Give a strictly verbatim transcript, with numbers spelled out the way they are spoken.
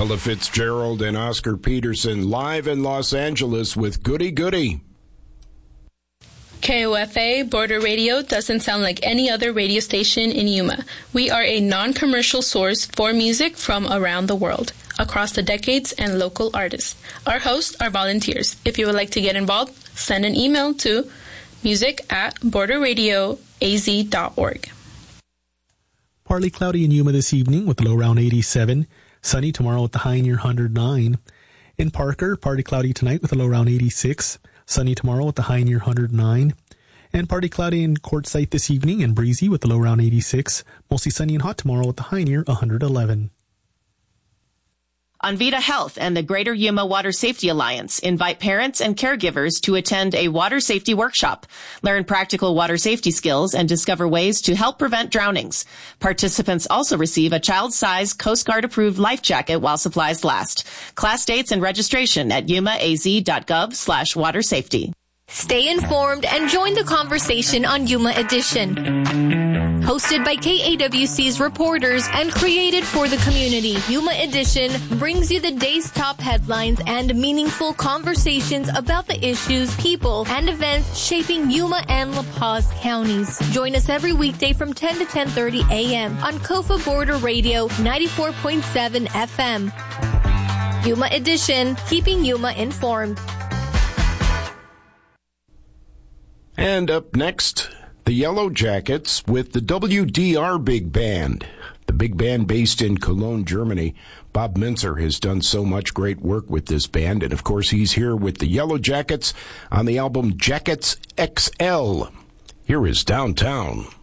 Ella Fitzgerald and Oscar Peterson live in Los Angeles with Goody Goody. K O F A Border Radio doesn't sound like any other radio station in Yuma. We are a non-commercial source for music from around the world, across the decades and local artists. Our hosts are volunteers. If you would like to get involved, send an email to music at border radio a z dot org. Partly cloudy in Yuma this evening with a low around eighty-seven. Sunny tomorrow with the high near one hundred nine. In Parker, partly cloudy tonight with a low around eighty-six. Sunny tomorrow with the high near one hundred nine. And partly cloudy in Quartzsite this evening and breezy with the low around eighty-six. Mostly sunny and hot tomorrow with the high near one hundred eleven. Envita Health and the Greater Yuma Water Safety Alliance invite parents and caregivers to attend a water safety workshop, learn practical water safety skills, and discover ways to help prevent drownings. Participants also receive a child-size Coast Guard-approved life jacket while supplies last. Class dates and registration at yumaaz.gov slash water safety. Stay informed and join the conversation on Yuma Edition. Hosted by K A W C's reporters and created for the community, Yuma Edition brings you the day's top headlines and meaningful conversations about the issues, people, and events shaping Yuma and La Paz counties. Join us every weekday from ten to ten thirty a.m. on Kofa Border Radio ninety-four point seven F M. Yuma Edition, keeping Yuma informed. And up next, the Yellow Jackets with the W D R Big Band. The big band based in Cologne, Germany. Bob Mintzer has done so much great work with this band, and of course he's here with the Yellow Jackets on the album Jackets X L. Here is Downtown.